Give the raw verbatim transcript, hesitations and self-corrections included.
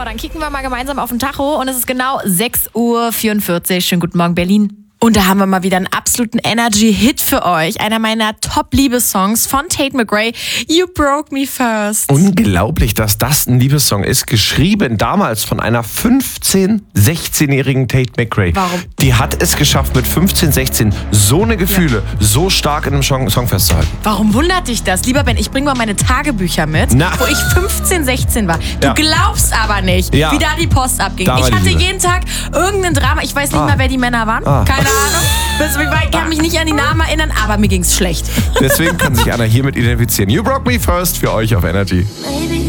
dann kicken wir mal gemeinsam auf den Tacho und es ist genau sechs Uhr vierundvierzig. Schönen guten Morgen, Berlin. Und da haben wir mal wieder einen absoluten Energy-Hit für euch. Einer meiner Top-Liebessongs von Tate McRae, You Broke Me First. Unglaublich, dass das ein Liebessong ist. Geschrieben damals von einer fünfzehn-, sechzehnjährigen Tate McRae. Warum? Die hat es geschafft, mit fünfzehn, sechzehn so eine Gefühle ja. so stark in einem Song, Song festzuhalten. Warum wundert dich das? Lieber Ben, ich bringe mal meine Tagebücher mit, Na. wo ich fünfzehn, sechzehn war. Du ja. glaubst aber nicht, ja. wie da die Post abging. Da ich hatte Liebe. jeden Tag irgendein Drama. Ich weiß nicht ah. mal, wer die Männer waren. Ah. Keine Ahnung. Ich kann mich nicht an die Namen erinnern, aber mir ging's schlecht. Deswegen kann sich Anna hiermit identifizieren. You Broke Me First für euch auf Energy. Maybe